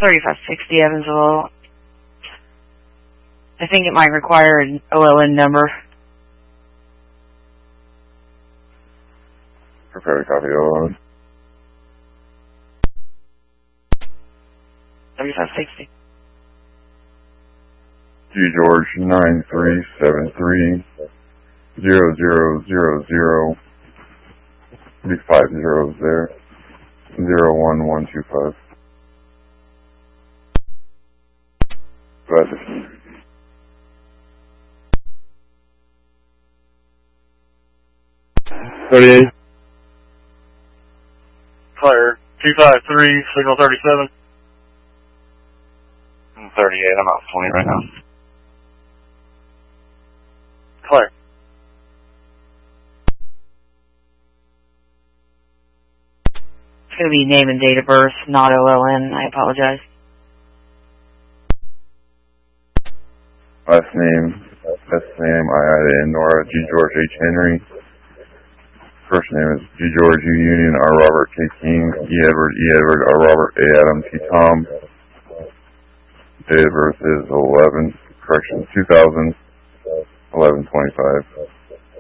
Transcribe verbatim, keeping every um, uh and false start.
thirty-five sixty Evansville. I think it might require an O L N number. Prepare to copy O L N. thirty-five sixty. G George nine three seven three zero zero zero zero. Be five zeros there. Zero one one two five. Gotcha. Thirty-eight. Fire two five three, signal thirty-seven. thirty-eight, I'm off twenty right now. Clear. It's going to be name and date of birth, not O L N. I apologize. Last name, S Sam, I I N, Nora, G George H Henry. First name is G George U Union, R Robert K King, E Edward, E Edward, R Robert, A Adam, T Tom. Date of birth is eleven, correction, two thousand, eleven twenty-five.